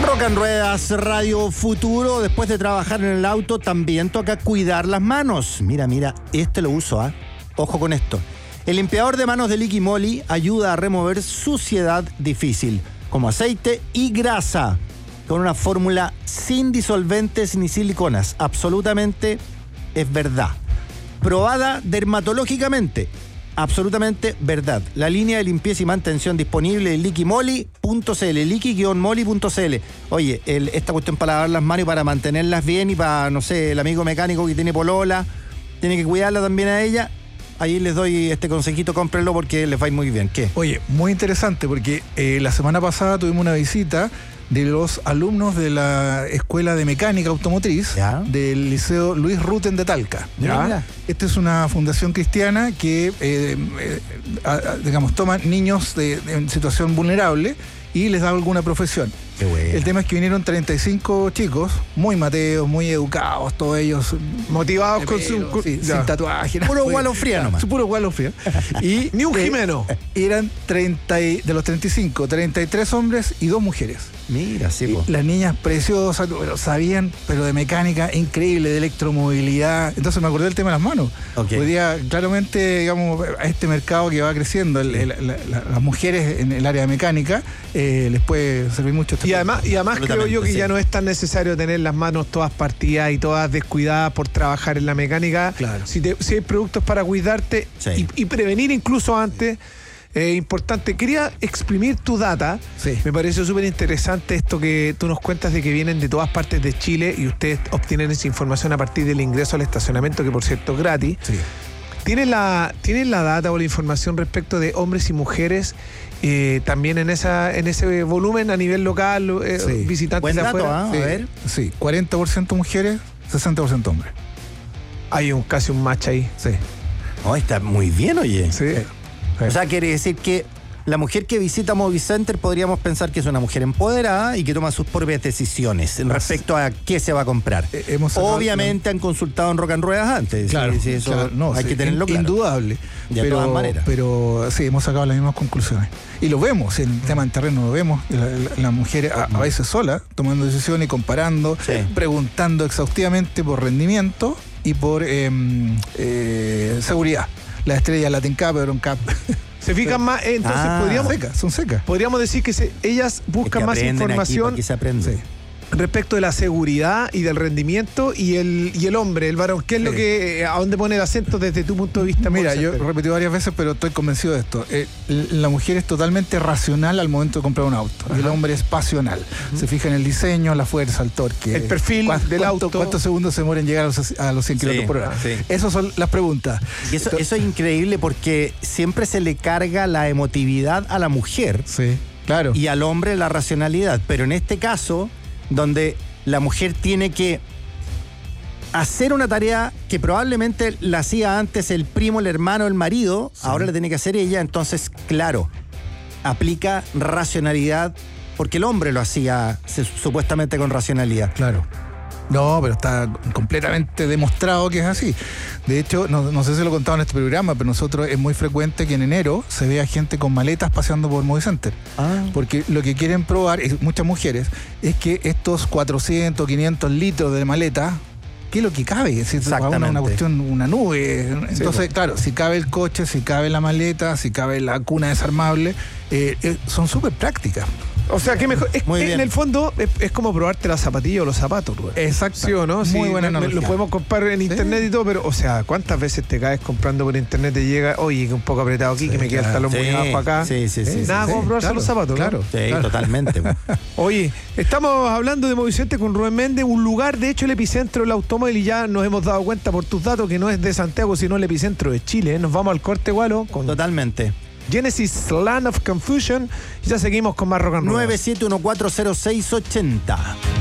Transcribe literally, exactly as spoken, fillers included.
Rock en Ruedas, Radio Futuro. Después de trabajar en el auto, también toca cuidar las manos. Mira, mira, este lo uso, ¿ah? ¿eh? Ojo con esto. El limpiador de manos de Liqui Moly ayuda a remover suciedad difícil, como aceite y grasa, con una fórmula sin disolventes ni siliconas. Absolutamente es verdad. Probada dermatológicamente. Absolutamente verdad. La línea de limpieza y mantención disponible en liqui moly punto c l, liqui moly punto c l. Oye, el, esta cuestión para lavar las manos y para mantenerlas bien y para, no sé, el amigo mecánico que tiene polola, tiene que cuidarla también a ella. Ahí les doy este consejito, cómprenlo porque les va a ir muy bien. ¿Qué? Oye, muy interesante porque eh, la semana pasada tuvimos una visita de los alumnos de la Escuela de Mecánica Automotriz, ¿ya?, del Liceo Luis Ruten de Talca. ¿Ya? Esta es una fundación cristiana que, eh, eh, a, digamos, toma niños de, de, en situación vulnerable y les da alguna profesión. Qué bueno. El tema es que vinieron treinta y cinco chicos, muy mateos, muy educados, todos ellos motivados con pelo, su... Sí, sin tatuaje. Puro gualo fría nomás. Puro gualo fría. Y ni un eh, Jimeno. Eran treinta y, de los treinta y cinco, treinta y tres hombres y dos mujeres. Mira, sí, po. Las niñas preciosas, pero sabían, pero de mecánica increíble, de electromovilidad. Entonces me acordé del tema de las manos. Okay. Hoy día, claramente, digamos, a este mercado que va creciendo, el, el, la, la, las mujeres en el área de mecánica, eh, les puede servir mucho. Y además, y además creo yo que sí, ya no es tan necesario tener las manos todas partidas y todas descuidadas por trabajar en la mecánica. Claro. Si, te, si hay productos para cuidarte, sí, y, y prevenir incluso antes. Eh, importante, quería exprimir tu data. Sí. Me pareció súper interesante esto que tú nos cuentas de que vienen de todas partes de Chile y ustedes obtienen esa información a partir del ingreso al estacionamiento, que por cierto es gratis. Sí. ¿Tienes la, ¿Tienes la data o la información respecto de hombres y mujeres eh, también en esa en ese volumen a nivel local, eh, sí, visitantes buen de dato, afuera? ¿eh? Sí, A ver. Sí, cuarenta por ciento mujeres, sesenta por ciento hombres. Hay un casi un match ahí. Sí. Oh, está muy bien, oye. Sí. Eh, O sea, quiere decir que la mujer que visita Movicenter podríamos pensar que es una mujer empoderada y que toma sus propias decisiones en respecto a qué se va a comprar. Eh, hemos sacado, Obviamente no, han consultado en Rock and Ruedas antes. Claro, sí, sí, eso claro, no, hay sí, que tenerlo claro. Indudable. De pero, todas maneras. Pero sí, hemos sacado las mismas conclusiones. Y lo vemos, en el tema del terreno lo vemos. Las la, la mujeres a, a veces solas, tomando decisiones y comparando, sí, preguntando exhaustivamente por rendimiento y por eh, eh, seguridad. La estrella Latin Cup, Euron Cup. Se fijan más, eh, entonces Ah. podríamos, Secas, son secas. podríamos decir que se, ellas buscan Es que más aprenden información aquí, aquí se aprende. Sí. respecto de la seguridad y del rendimiento y el y el hombre, el varón. ¿Qué es sí, lo que, a dónde pone el acento desde tu punto de vista? Mira, yo he Center? repetido varias veces, pero estoy convencido de esto. Eh, la mujer es totalmente racional al momento de comprar un auto. Ajá. Y el hombre es pasional. Uh-huh. Se fija en el diseño, la fuerza, el torque. El perfil ¿Cuánto, del auto. ¿Cuántos segundos se mueren en llegar a los, a los cien sí, kilómetros por hora? Sí. Esas son las preguntas. Y eso, eso es increíble porque siempre se le carga la emotividad a la mujer. Sí, claro. Y al hombre la racionalidad. Pero en este caso, donde la mujer tiene que hacer una tarea que probablemente la hacía antes el primo, el hermano, el marido, sí, ahora la tiene que hacer ella, entonces, claro, aplica racionalidad, porque el hombre lo hacía se, supuestamente con racionalidad. Claro. No, pero está completamente demostrado que es así. De hecho, no, no sé si lo contaba en este programa, pero nosotros es muy frecuente que en enero se vea gente con maletas paseando por Movicenter. Ah. Porque lo que quieren probar, muchas mujeres, es que estos cuatrocientos, quinientos litros de maleta, ¿qué es lo que cabe? Es una, una cuestión, una nube. Entonces, sí, claro, si cabe el coche, si cabe la maleta, si cabe la cuna desarmable, eh, eh, son súper prácticas. O sea, que mejor. Es, Muy en bien. el fondo es, es como probarte las zapatillas o los zapatos, güey. Exacto. ¿Sí o no? Muy sí, buena me, analogía. Lo podemos comprar en internet, sí, y todo, pero, o sea, ¿cuántas veces te caes comprando por internet? Te llega, oye, que un poco apretado aquí, sí, que me queda el talón, sí, muy abajo acá. Sí, sí, sí. Nada, sí, como sí, probarse claro, los zapatos, claro. ¿no? Sí, claro, totalmente. Oye, estamos hablando de Movicenter con Rubén Méndez, un lugar, de hecho, el epicentro del automóvil, y ya nos hemos dado cuenta por tus datos que no es de Santiago, sino el epicentro de Chile. ¿eh? Nos vamos al corte, Gualo, con Totalmente. Genesis Land of Confusion, y ya seguimos con más rock and roll. nueve siete uno cuatro cero seis ocho cero.